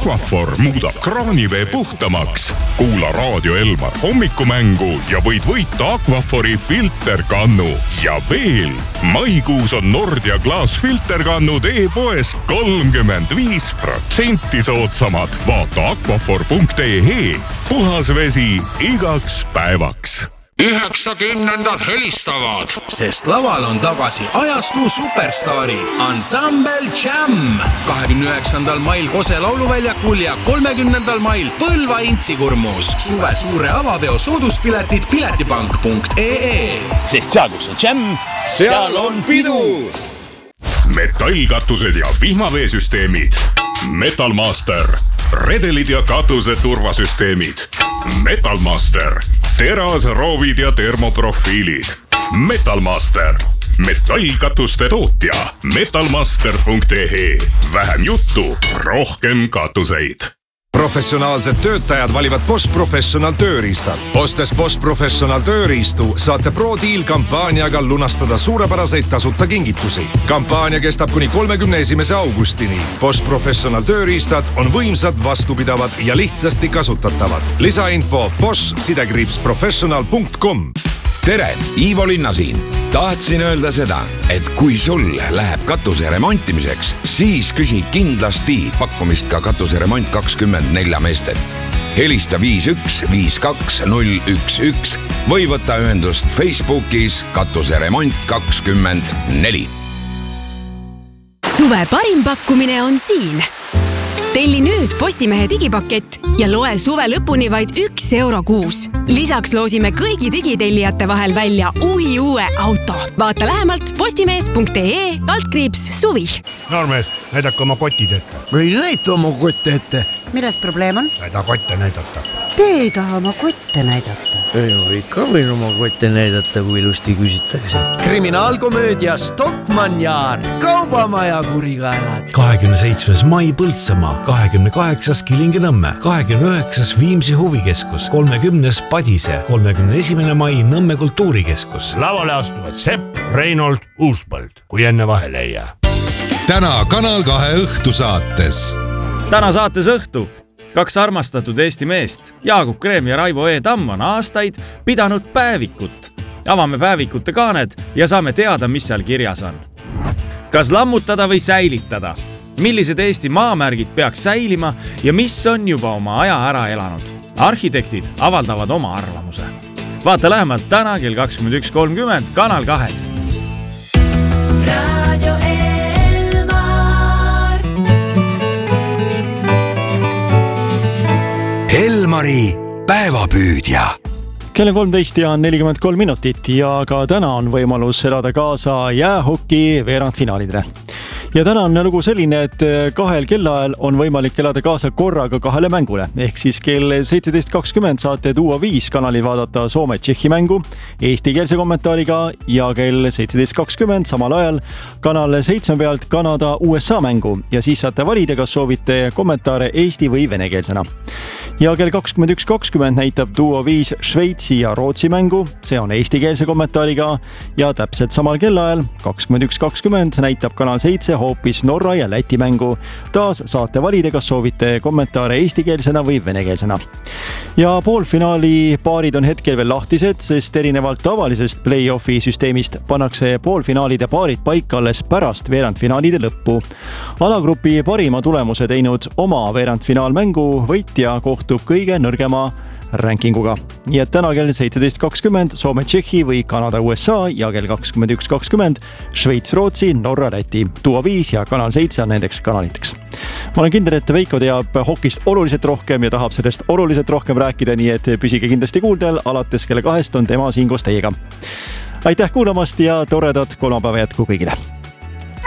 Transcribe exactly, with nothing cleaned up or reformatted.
Aquaphor muudab kraanivee puhtamaks. Kuula Raadio Elmar hommikumängu ja võid võita Aquaphori filterkannu. Ja veel, maikuus on Nordia klaasfilterkannud e-poes kolmkümmend viis protsenti soodsamad. Vaata aquaphor punkt ee. Puhas vesi igaks päevaks. üheksakümnendad helistavad, sest laval on tagasi ajastu superstaarid Ansambel Jam. kahekümne üheksandal mail Kose lauluväljakul ja kolmekümnendal mail Põlva Intsikurmus. Suve suure avapeo sooduspiletid piletipank punkt ee. Sest seal, kus on Jam, seal on pidu. Metallkatused ja vihmaveesüsteemid. Metalmaster. Redelid ja katuse turvasüsteemid. Metalmaster. Terasroovid ja termoprofiilid. Metalmaster. Metallkatuste tootja. metalmaster punkt ee. Vähem juttu, rohkem katuseid. Professionaalsed töötajad valivad Bosch Professional tööriistad. Ostes Bosch Professional tööriistu saate ProDeal kampaaniaga lunastada suurepäraseid tasuta kingitusi. Kampaania kestab kuni kolmekümne esimese augustini. Bosch Professional tööriistad on võimsad, vastupidavad ja lihtsasti kasutatavad. Lisainfo bosch sidekriips professional punkt com. Tere, Ivo Linna siin. Tahtsin öelda seda, et kui sul läheb katuse remontimiseks, siis küsi kindlasti pakkumist ka katuseremont kakskümmend nelja meestet. Helista viis üks viis kaks null üks üks või võta ühendust Facebookis katuseremont kakskümmend neli. Suve parim pakkumine on siin. Telli nüüd Postimehe digipakett ja loe suve lõpuni vaid üks euro kuus. Lisaks loosime kõigi digitellijate vahel välja uhi uue auto. Vaata lähemalt postimees punkt ee kaldkriips suvi. Noormees, näidake oma kotid ette. Või näita oma kotte ette. Milles probleem on? Näida kotte näidata. Te ei taha oma kotte näidata. Ei, ikka võin oma kotte näidata, kui ilusti küsitakse. Kriminaalkomöödia Stockmann Yard. Kaubamaja kurikaelad. kahekümne seitsmes mai Põltsamaa, kahekümne kaheksas Kilingi-Nõmme, kahekümne üheksas Viimsi huvikeskus, kolmekümnes Padise, kolmekümne esimene mai Nõmme kultuurikeskus. Lavale astuvad Sepp, Reinold, Uuspõld, kui enne vahele ei jää. Täna Kanal kahe õhtusaates. Täna saates õhtu. Kaks armastatud Eesti meest, Jaagup Kreem ja Raivo E. Tamm on aastaid pidanud päevikut. Avame päevikute kaaned ja saame teada, mis seal kirjas on. Kas lammutada või säilitada? Millised Eesti maamärgid peaks säilima ja mis on juba oma aja ära elanud? Arhitektid avaldavad oma arvamuse. Vaata lähemalt täna kell kakskümmend üks kolmkümmend Kanal kahes. Radio Elmari päevapüüdja. Kell on kolmteist ja nelikümmend kolm minutit ja ka täna on võimalus elada kaasa jäähoki veerandfinaalidele. Ja täna on lugu selline, et kahel kellaajal on võimalik elada kaasa korraga kahele mängule. Ehk siis kell seitseteist kakskümmend saate tuua viis kanalil vaadata Soome-Tšehhi mängu eestikeelse kommentaariga ja kell seitseteist kakskümmend samal ajal kanal seitsme pealt Kanada U S A mängu ja siis saate valida, kas soovite kommentaare eesti või venekeelsena. Ja kell kakskümmend üks kakskümmend näitab tuua viis Šveitsi ja Rootsi mängu, see on eestikeelse kommentaariga ja täpselt samal kellaajal kakskümmend üks kakskümmend näitab kanal seitse hoopis Norra ja Läti mängu. Taas saate valida, kas soovite kommentaare eestikeelsena või venekeelsena. Ja poolfinaali paarid on hetkel veel lahtised, sest erinevalt tavalisest play-offi süsteemist pannakse poolfinaalide paarid paika alles pärast veerandfinaalide lõppu. Alagrupi parima tulemuse teinud oma veerandfinaalmängu võitja kohtub kõige nõrgema rankinguga. Nii et täna kell seitseteist kakskümmend Soome-Tšehhi või Kanada U S A ja kell kakskümmend üks kakskümmend Šveits-Rootsi, Norra-Läti. Tuua viis ja kanal seitse on nendeks kanaliteks. Ma olen kindel, et Veiko teab hokist oluliselt rohkem ja tahab sellest oluliselt rohkem rääkida, nii et püsige kindlasti kuuldel. Alates kella kahest on tema siin koos teiega. Aitäh kuulamast ja toredat kolmapäeva jätku kõigile!